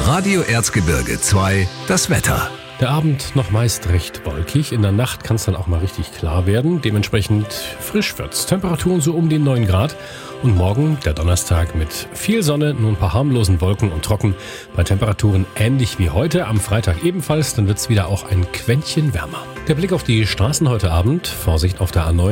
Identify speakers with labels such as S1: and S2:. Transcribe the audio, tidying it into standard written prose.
S1: Radio Erzgebirge 2, das Wetter.
S2: Der Abend noch meist recht wolkig. In der Nacht kann es dann auch mal richtig klar werden. Dementsprechend frisch wird's. Temperaturen so um die 9 Grad. Und morgen, der Donnerstag, mit viel Sonne, nur ein paar harmlosen Wolken und trocken. Bei Temperaturen ähnlich wie heute. Am Freitag ebenfalls. Dann wird's wieder auch ein Quäntchen wärmer. Der Blick auf die Straßen heute Abend. Vorsicht auf der A9.